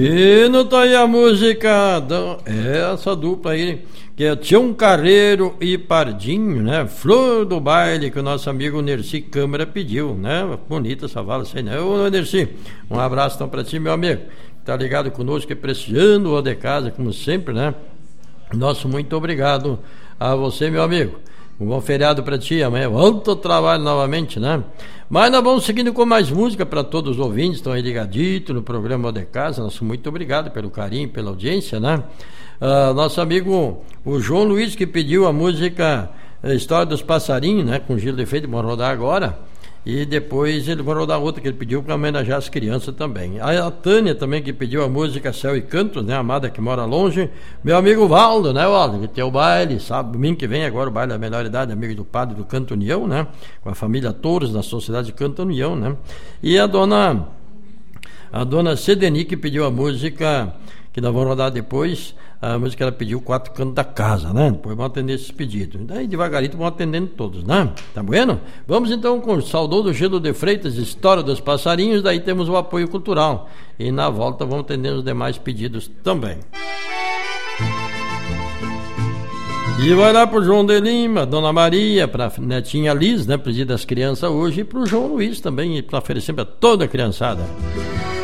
E não tá aí a música essa dupla aí, que é Tião Carreiro e Pardinho, né? Flor do Baile, que o nosso amigo Nerci Câmara pediu, né? Bonita essa vala, sei não. Ô, Nerci, um abraço então pra ti, meu amigo. Tá ligado conosco, apreciando o de casa, como sempre, né? Nosso muito obrigado a você, meu amigo. Um bom feriado pra ti, amanhã volta ao trabalho novamente, né? Mas nós vamos seguindo com mais música para todos os ouvintes, estão aí ligaditos no programa de casa. Nosso muito obrigado pelo carinho, pela audiência, né? Nosso amigo, o João Luiz, que pediu a música História dos Passarinhos, né? Com Gil de Feito, vamos rodar agora. E depois ele vai rodar outra que ele pediu para homenagear as crianças também. A Tânia também, que pediu a música Céu e Cantos, né? Amada que mora longe. Meu amigo Valdo, né, Valdo? Que tem o baile, sabe? Domingo que vem agora o baile da melhor idade, amigo do padre do Canto União, né? Com a família Torres, na Sociedade Canto União, né? E a dona Sedeni, que pediu a música, que nós vamos rodar depois, a música que ela pediu, Quatro Cantos da Casa, né? Depois vamos atender esses pedidos. Daí devagarito vamos atendendo todos, né? Tá bueno? Vamos então com o saudoso Gelo de Freitas, História dos Passarinhos, daí temos o apoio cultural. E na volta vamos atender os demais pedidos também. E vai lá pro João de Lima, Dona Maria, pra netinha Liz, né? Presida das crianças hoje, e pro João Luiz também, para oferecer para toda a criançada.